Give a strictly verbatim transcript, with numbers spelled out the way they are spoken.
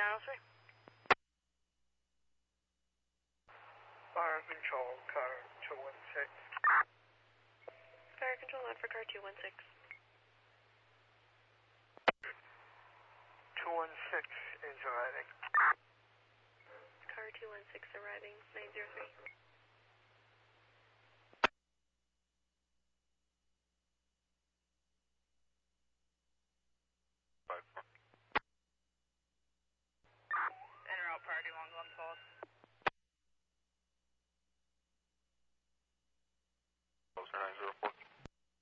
nine oh three. Fire control, car two one six. Fire control out for car two one six. two one six is arriving. Car two one six arriving, nine zero three. Enter out priority long gun pause. nine zero